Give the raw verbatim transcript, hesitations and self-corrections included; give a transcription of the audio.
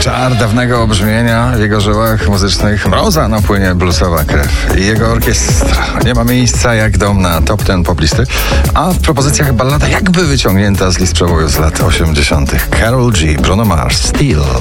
Czar dawnego brzmienia w jego żyłach muzycznych mroza napłynie bluesowa krew. I jego orkiestra nie ma miejsca jak dom na top ten poplisty, a w propozycjach ballada jakby wyciągnięta z list przeboju z lat osiemdziesiątych. Karol G, Bruno Mars, Steel.